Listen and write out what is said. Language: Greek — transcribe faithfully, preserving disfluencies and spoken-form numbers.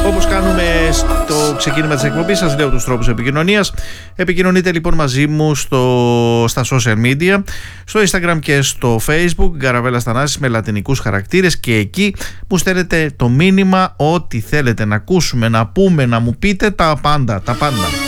Όπως κάνουμε στο ξεκίνημα της εκπομπής, σας λέω τους τρόπους επικοινωνίας. Επικοινωνείτε λοιπόν μαζί μου στο, στα social media, στο Instagram και στο Facebook, Γκαραβέλλας Θανάσης με λατινικούς χαρακτήρες, και εκεί μου στέλνετε το μήνυμα, ό,τι θέλετε να ακούσουμε, να πούμε, να μου πείτε, τα πάντα, τα πάντα.